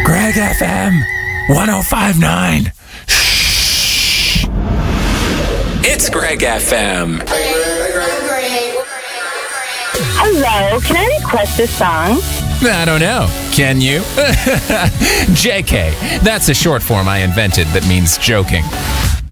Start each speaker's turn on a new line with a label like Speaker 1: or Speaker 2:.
Speaker 1: Greg FM 1059. Shh. It's Greg FM.
Speaker 2: Hello, can I request a song?
Speaker 1: I don't know. Can you? JK. That's a short form I invented that means joking.